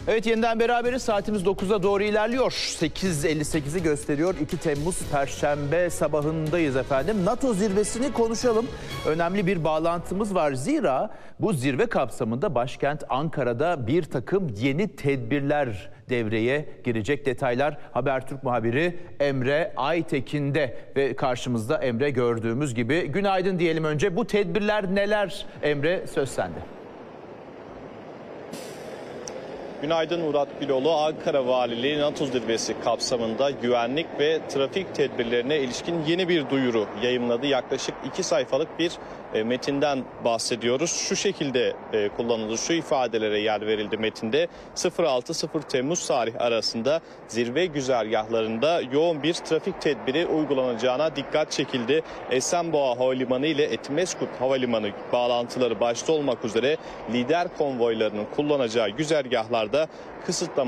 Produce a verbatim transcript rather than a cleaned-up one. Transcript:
Evet, yeniden beraberiz. Saatimiz dokuza doğru ilerliyor. sekiz elli sekizi gösteriyor. iki Temmuz Perşembe sabahındayız efendim. NATO zirvesini konuşalım. Önemli bir bağlantımız var. Zira bu zirve kapsamında başkent Ankara'da bir takım yeni tedbirler devreye girecek. Detaylar Habertürk muhabiri Emre Aytekin'de ve karşımızda Emre gördüğümüz gibi. Günaydın diyelim önce. Bu tedbirler neler Emre, söz sende. Günaydın Murat Güloğlu. Ankara Valiliği NATO zirvesi kapsamında güvenlik ve trafik tedbirlerine ilişkin yeni bir duyuru yayımladı. Yaklaşık iki sayfalık bir e, metinden bahsediyoruz. Şu şekilde e, kullanıldı, şu ifadelere yer verildi metinde. sıfır altı sıfır Temmuz tarih arasında zirve güzergahlarında yoğun bir trafik tedbiri uygulanacağına dikkat çekildi. Esenboğa Havalimanı ile Etimesgut Havalimanı bağlantıları başta olmak üzere lider konvoylarının kullanacağı güzergahlarda kısıtlama